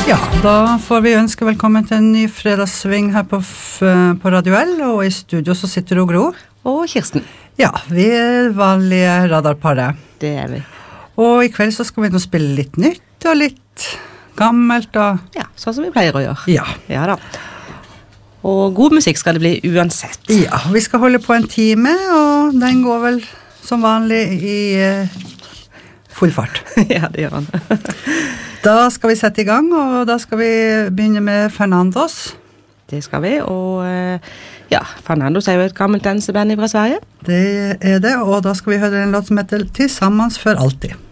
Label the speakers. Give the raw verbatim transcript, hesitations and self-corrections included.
Speaker 1: Ja, da får vi ønske velkommen til en ny fredagssving her på, F på Radio L, og i studio så sitter Gro.
Speaker 2: Og Kirsten.
Speaker 1: Ja, vi er vanlige radarparet.
Speaker 2: Det er vi.
Speaker 1: Og i kveld så skal vi nå spille litt nytt og litt gammelt og...
Speaker 2: Ja, sånn som vi pleier å gjøre.
Speaker 1: Ja.
Speaker 2: Ja da. Og god musikk skal det bli uansett.
Speaker 1: Ja, vi skal holde på en time, og den går vel som vanlig i uh, full fart.
Speaker 2: Ja, det gjør han.
Speaker 1: Da skal vi sette i gang, og da skal vi begynne med Fernandos.
Speaker 2: Det skal vi, og ja, Fernandos er jo et gammelt danseband fra Sverige.
Speaker 1: Det er det, og da skal vi høre en låt som heter Tillsammans for alltid.